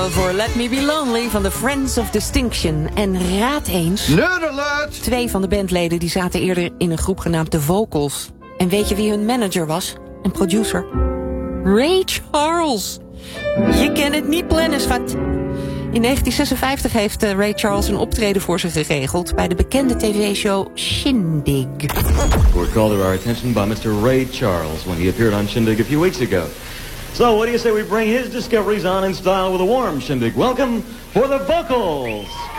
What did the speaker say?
voor Let Me Be Lonely van de Friends of Distinction. En raad eens... Nerd alert! 2 van de bandleden die zaten eerder in een groep genaamd The Vocals. En weet je wie hun manager was? En producer? Ray Charles. Je kan het niet plannen, schat. In 1956 heeft Ray Charles een optreden voor ze geregeld... bij de bekende tv-show Shindig. We're called to our attention by Mr. Ray Charles when he appeared on Shindig a few weeks ago. So what do you say we bring his discoveries on in style with a warm Shindig welcome for the Vocals?